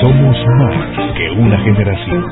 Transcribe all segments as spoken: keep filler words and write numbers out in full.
Somos más que una generación.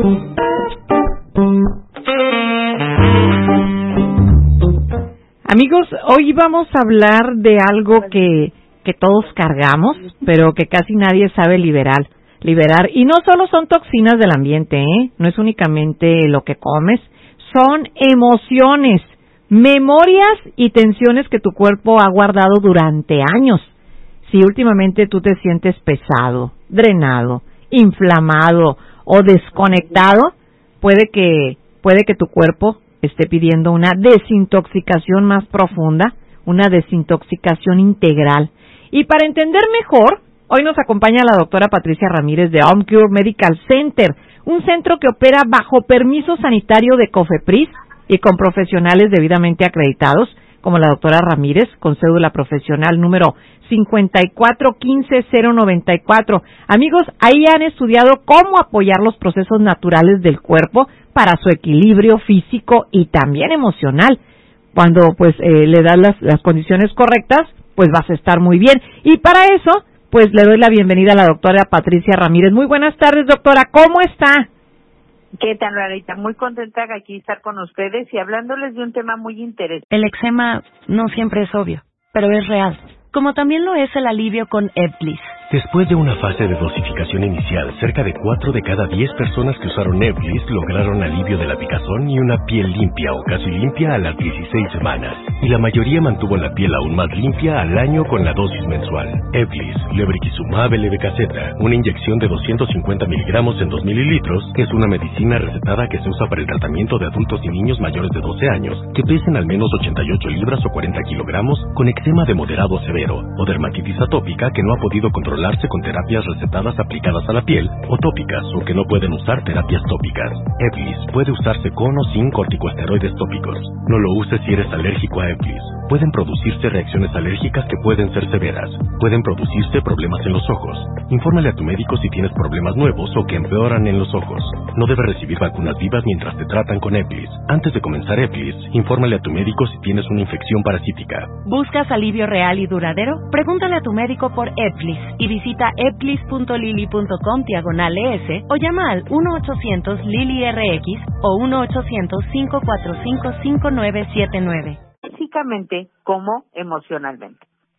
Amigos, hoy vamos a hablar de algo que, que todos cargamos, pero que casi nadie sabe liberar. liberar. Y no solo son toxinas del ambiente, ¿eh? No es únicamente lo que comes, son emociones, memorias y tensiones que tu cuerpo ha guardado durante años. Si últimamente tú te sientes pesado, drenado, inflamado o desconectado, puede que, puede que tu cuerpo esté pidiendo una desintoxicación más profunda, una desintoxicación integral. Y para entender mejor, hoy nos acompaña la doctora Patricia Ramírez de OmCure Medical Center, un centro que opera bajo permiso sanitario de COFEPRIS y con profesionales debidamente acreditados, como la doctora Ramírez, con cédula profesional número cincuenta y cuatro quince cero noventa y cuatro. Amigos, ahí han estudiado cómo apoyar los procesos naturales del cuerpo para su equilibrio físico y también emocional. Cuando pues eh, le das las, las condiciones correctas, pues vas a estar muy bien. Y para eso, pues le doy la bienvenida a la doctora Patricia Ramírez. Muy buenas tardes, doctora, ¿cómo está? ¿Qué tal, Rarita? Muy contenta de aquí estar con ustedes y hablándoles de un tema muy interesante. El eczema no siempre es obvio, pero es real, como también lo es el alivio con Ebglyss. Después de una fase de dosificación inicial, cerca de cuatro de cada diez personas que usaron Ebglyss lograron alivio de la picazón y una piel limpia o casi limpia a las dieciséis semanas. Y la mayoría mantuvo la piel aún más limpia al año con la dosis mensual. Ebglyss, lebrikizumab levetiracetam, una inyección de doscientos cincuenta miligramos en dos mililitros, es una medicina recetada que se usa para el tratamiento de adultos y niños mayores de doce años que pesen al menos ochenta y ocho libras o cuarenta kilogramos con eczema de moderado a severo o dermatitis atópica que no ha podido controlar con terapias recetadas aplicadas a la piel o tópicas o que no pueden usar terapias tópicas. Ebglyss puede usarse con o sin corticosteroides tópicos. No lo uses si eres alérgico a Ebglyss. Pueden producirse reacciones alérgicas que pueden ser severas. Pueden producirse problemas en los ojos. Infórmale a tu médico si tienes problemas nuevos o que empeoran en los ojos. No debes recibir vacunas vivas mientras te tratan con Ebglyss. Antes de comenzar Ebglyss, infórmale a tu médico si tienes una infección parasítica. ¿Buscas alivio real y duradero? Pregúntale a tu médico por Ebglyss y visita ebglyss punto lili punto com diagonal es o llama al uno ochocientos lili R X o uno ochocientos cinco cuatro cinco cinco nueve siete nueve. Físicamente como emocionalmente.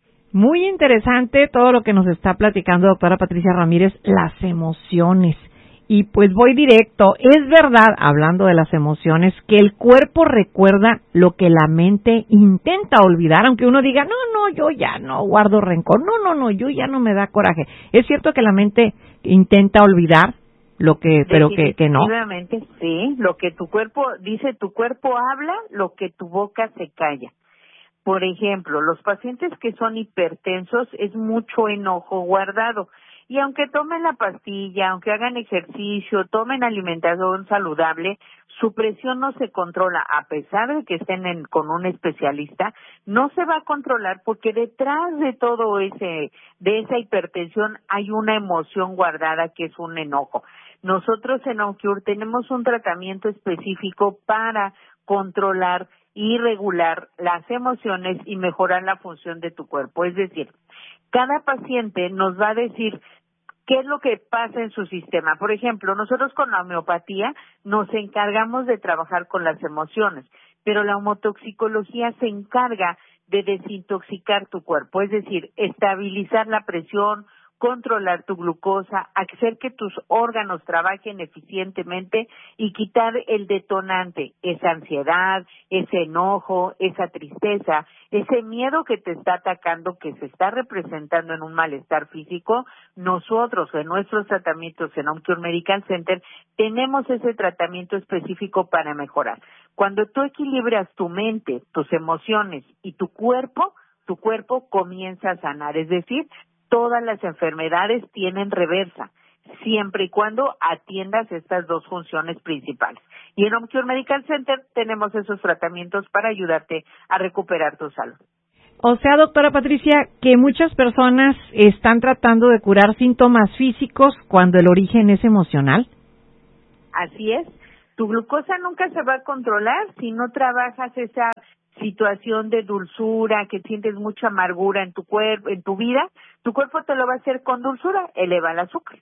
Muy interesante todo lo que nos está platicando doctora Patricia Ramírez, las emociones. Y pues voy directo, es verdad, hablando de las emociones, que el cuerpo recuerda lo que la mente intenta olvidar, aunque uno diga, no, no, yo ya no guardo rencor, no, no, no, yo ya no me da coraje. Es cierto que la mente intenta olvidar lo que, pero que, que no. Definitivamente, sí, lo que tu cuerpo, dice tu cuerpo habla, lo que tu boca se calla. Por ejemplo, los pacientes que son hipertensos es mucho enojo guardado. Y aunque tomen la pastilla, aunque hagan ejercicio, tomen alimentación saludable, su presión no se controla. A pesar de que estén en, con un especialista, no se va a controlar porque detrás de todo ese, de esa hipertensión hay una emoción guardada que es un enojo. Nosotros en OmCure tenemos un tratamiento específico para controlar y regular las emociones y mejorar la función de tu cuerpo. Es decir, cada paciente nos va a decir qué es lo que pasa en su sistema. Por ejemplo, nosotros con la homeopatía nos encargamos de trabajar con las emociones, pero la homotoxicología se encarga de desintoxicar tu cuerpo, es decir, estabilizar la presión, controlar tu glucosa, hacer que tus órganos trabajen eficientemente y quitar el detonante, esa ansiedad, ese enojo, esa tristeza, ese miedo que te está atacando, que se está representando en un malestar físico. Nosotros en nuestros tratamientos en OmCure Medical Center tenemos ese tratamiento específico para mejorar. Cuando tú equilibras tu mente, tus emociones y tu cuerpo, tu cuerpo comienza a sanar, es decir, todas las enfermedades tienen reversa, siempre y cuando atiendas estas dos funciones principales. Y en OmCure Medical Center tenemos esos tratamientos para ayudarte a recuperar tu salud. O sea, doctora Patricia, que muchas personas están tratando de curar síntomas físicos cuando el origen es emocional. Así es. Tu glucosa nunca se va a controlar si no trabajas esa situación de dulzura, que sientes mucha amargura en tu cuerpo, en tu vida. Tu cuerpo te lo va a hacer con dulzura, eleva el azúcar.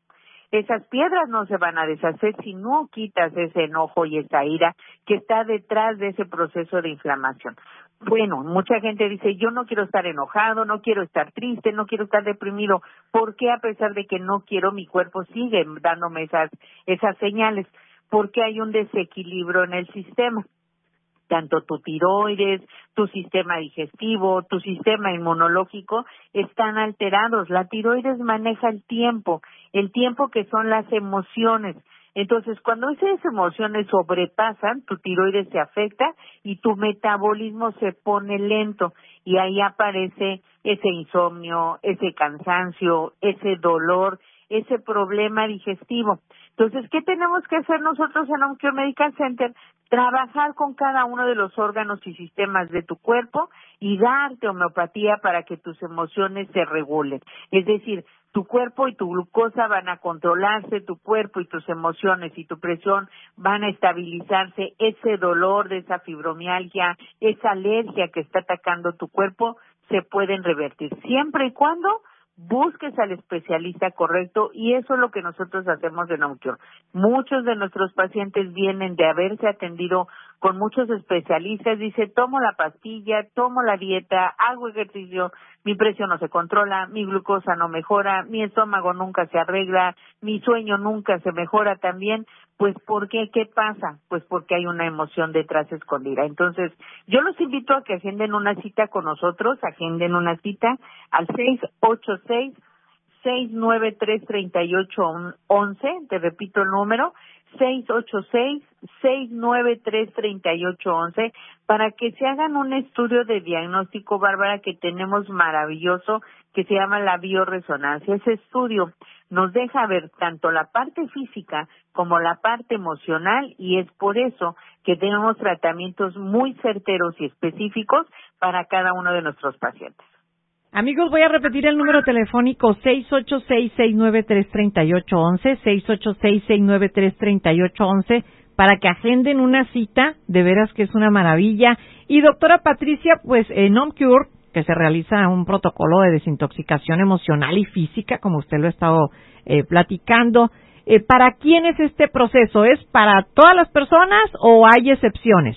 esas piedras no se van a deshacer si no quitas ese enojo y esa ira que está detrás de ese proceso de inflamación. Bueno, mucha gente dice, yo no quiero estar enojado, no quiero estar triste, no quiero estar deprimido. ¿Por qué a pesar de que no quiero, mi cuerpo sigue dándome esas, esas señales? Porque hay un desequilibrio en el sistema. Tanto tu tiroides, tu sistema digestivo, tu sistema inmunológico están alterados. La tiroides maneja el tiempo, el tiempo que son las emociones. Entonces, cuando esas emociones sobrepasan, tu tiroides se afecta y tu metabolismo se pone lento y ahí aparece ese insomnio, ese cansancio, ese dolor, ese problema digestivo. Entonces, ¿qué tenemos que hacer nosotros en OmCure Medical Center? Trabajar con cada uno de los órganos y sistemas de tu cuerpo y darte homeopatía para que tus emociones se regulen. Es decir, tu cuerpo y tu glucosa van a controlarse, tu cuerpo y tus emociones y tu presión van a estabilizarse, ese dolor de esa fibromialgia, esa alergia que está atacando tu cuerpo, se pueden revertir, siempre y cuando busques al especialista correcto, y eso es lo que nosotros hacemos en OmCure. Muchos de nuestros pacientes vienen de haberse atendido con muchos especialistas, dice, tomo la pastilla, tomo la dieta, hago ejercicio, mi presión no se controla, mi glucosa no mejora, mi estómago nunca se arregla, mi sueño nunca se mejora también. Pues, ¿por qué? ¿Qué pasa? Pues porque hay una emoción detrás escondida. Entonces, yo los invito a que agenden una cita con nosotros, agenden una cita al seis ocho seis, seis nueve tres, tres ocho uno uno, te repito el número, seis ocho seis, seis nueve tres, tres ocho uno uno, para que se hagan un estudio de diagnóstico, Bárbara, que tenemos maravilloso, que se llama la bioresonancia. Ese estudio nos deja ver tanto la parte física como la parte emocional, y es por eso que tenemos tratamientos muy certeros y específicos para cada uno de nuestros pacientes. Amigos, voy a repetir el número telefónico seis ocho seis, seis nueve tres, tres ocho uno uno, seis ocho seis, seis nueve tres, tres ocho uno uno, para que agenden una cita, de veras que es una maravilla. Y doctora Patricia, pues en OmCure, que se realiza un protocolo de desintoxicación emocional y física, como usted lo ha estado eh, platicando, eh, ¿para quién es este proceso? ¿Es para todas las personas o hay excepciones?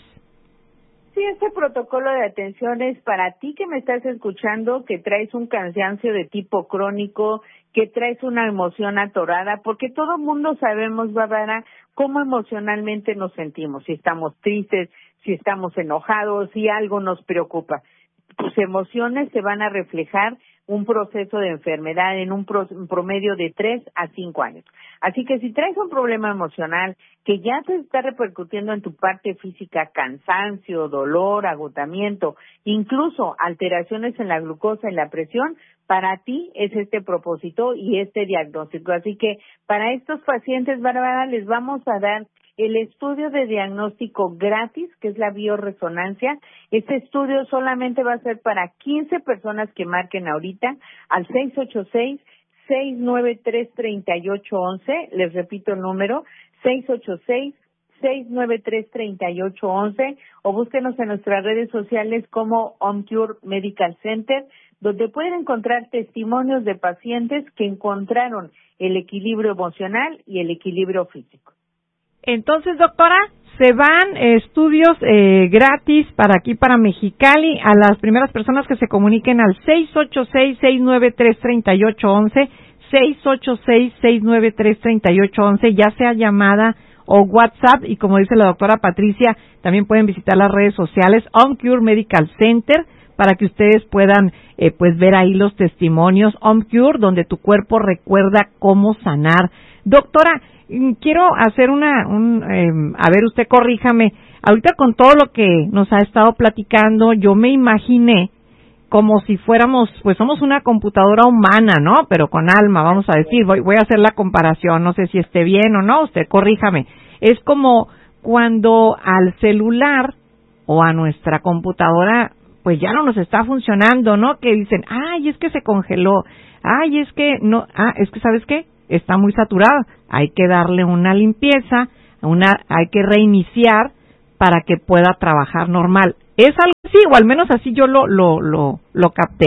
Sí, este protocolo de atención es para ti que me estás escuchando, que traes un cansancio de tipo crónico, que traes una emoción atorada, porque todo mundo sabemos, Bárbara, cómo emocionalmente nos sentimos, si estamos tristes, si estamos enojados, si algo nos preocupa. Tus emociones se van a reflejar un proceso de enfermedad en un, pro, un promedio de tres a cinco años. Así que si traes un problema emocional que ya te está repercutiendo en tu parte física, cansancio, dolor, agotamiento, incluso alteraciones en la glucosa y la presión, para ti es este propósito y este diagnóstico. Así que para estos pacientes, Bárbara, les vamos a dar el estudio de diagnóstico gratis, que es la bioresonancia. Este estudio solamente va a ser para quince personas que marquen ahorita al seis ocho seis, seis nueve tres, tres ocho uno uno. Les repito el número, seis ocho seis, seis nueve tres, tres ocho uno uno, o búsquenos en nuestras redes sociales como OmCure Medical Center, donde pueden encontrar testimonios de pacientes que encontraron el equilibrio emocional y el equilibrio físico. Entonces, doctora, se van eh, estudios eh, gratis para aquí, para Mexicali, a las primeras personas que se comuniquen al seis ocho seis, seis nueve tres, tres ocho uno uno, seis ocho seis, seis nueve tres, tres ocho uno uno, ya sea llamada o WhatsApp, y como dice la doctora Patricia, también pueden visitar las redes sociales OmCure Medical Center para que ustedes puedan eh, pues ver ahí los testimonios. OmCure, donde tu cuerpo recuerda cómo sanar. Doctora, quiero hacer una, un, eh, a ver, usted corríjame, ahorita con todo lo que nos ha estado platicando, yo me imaginé como si fuéramos, pues somos una computadora humana, ¿no? Pero con alma, vamos a decir, voy, voy a hacer la comparación, no sé si esté bien o no, usted corríjame. Es como cuando al celular o a nuestra computadora, pues ya no nos está funcionando, ¿no? Que dicen, ay, es que se congeló, ay, es que no, ah, es que, ¿sabes qué? Está muy saturada, hay que darle una limpieza, una, hay que reiniciar para que pueda trabajar normal. ¿Es algo así, o al menos así yo lo, lo, lo, lo capté?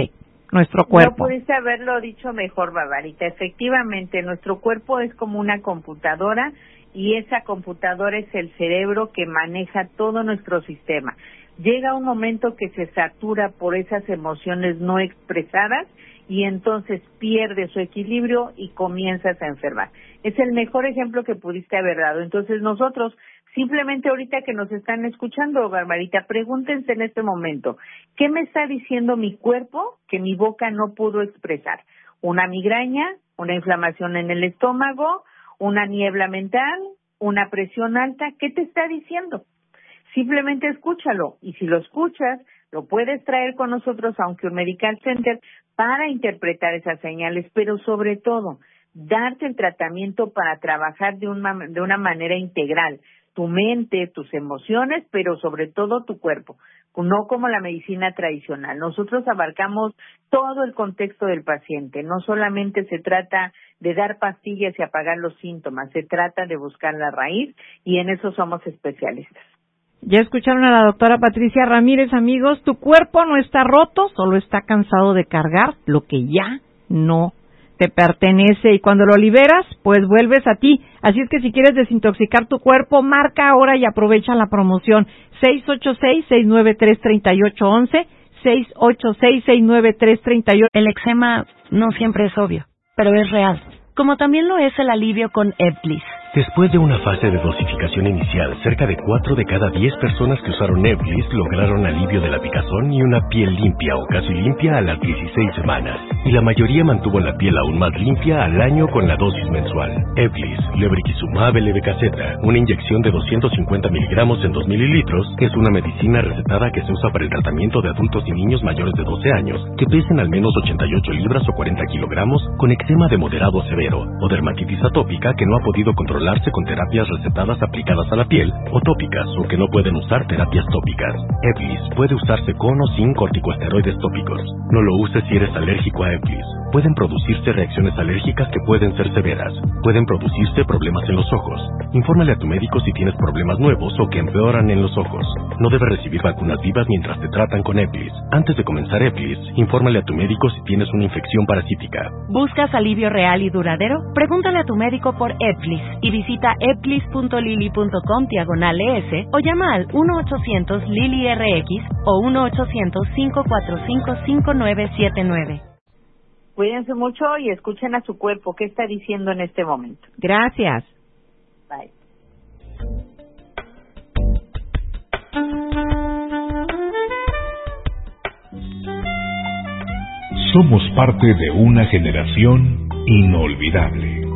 nuestro cuerpo. No pudiste haberlo dicho mejor, Barbarita. Efectivamente, nuestro cuerpo es como una computadora y esa computadora es el cerebro que maneja todo nuestro sistema. Llega un momento que se satura por esas emociones no expresadas y entonces pierde su equilibrio y comienzas a enfermar. Es el mejor ejemplo que pudiste haber dado. Entonces nosotros, simplemente ahorita que nos están escuchando, Barbarita, pregúntense en este momento, ¿qué me está diciendo mi cuerpo que mi boca no pudo expresar? ¿Una migraña? ¿Una inflamación en el estómago? ¿Una niebla mental? ¿Una presión alta? ¿Qué te está diciendo? Simplemente escúchalo, y si lo escuchas, lo puedes traer con nosotros a un Cure Medical Center para interpretar esas señales, pero sobre todo, darte el tratamiento para trabajar de una, de una manera integral, tu mente, tus emociones, pero sobre todo tu cuerpo, no como la medicina tradicional. Nosotros abarcamos todo el contexto del paciente, no solamente se trata de dar pastillas y apagar los síntomas, se trata de buscar la raíz y en eso somos especialistas. Ya escucharon a la doctora Patricia Ramírez, amigos, tu cuerpo no está roto, solo está cansado de cargar lo que ya no te pertenece y cuando lo liberas, pues vuelves a ti. Así es que si quieres desintoxicar tu cuerpo, marca ahora y aprovecha la promoción seis ocho seis, seis nueve tres, tres ocho uno uno, seis ocho seis, seis nueve tres, tres ocho. El eczema no siempre es obvio, pero es real, como también lo es el alivio con Ebglyss. Después de una fase de dosificación inicial, cerca de cuatro de cada diez personas que usaron Ebglyss lograron alivio de la picazón y una piel limpia o casi limpia a las dieciséis semanas. Y la mayoría mantuvo la piel aún más limpia al año con la dosis mensual. Ebglyss, lebrikizumab levetiracetam, una inyección de doscientos cincuenta miligramos en dos mililitros, es una medicina recetada que se usa para el tratamiento de adultos y niños mayores de doce años que pesen al menos ochenta y ocho libras o cuarenta kilogramos con eczema de moderado a severo o dermatitis atópica que no ha podido controlar con terapias recetadas aplicadas a la piel o tópicas o que no pueden usar terapias tópicas. Ebglyss puede usarse con o sin corticosteroides tópicos. No lo uses si eres alérgico a Ebglyss. Pueden producirse reacciones alérgicas que pueden ser severas. Pueden producirse problemas en los ojos. Infórmale a tu médico si tienes problemas nuevos o que empeoran en los ojos. No debes recibir vacunas vivas mientras te tratan con Ebglyss. Antes de comenzar Ebglyss, infórmale a tu médico si tienes una infección parasítica. ¿Buscas alivio real y duradero? Pregúntale a tu médico por Ebglyss y visita ebglyss punto lili punto com diagonal es o llama al uno ochocientos Lili R X o uno ochocientos, cinco cuatro cinco, cinco nueve siete nueve. Cuídense mucho y escuchen a su cuerpo qué está diciendo en este momento. Gracias. Bye. Somos parte de una generación inolvidable.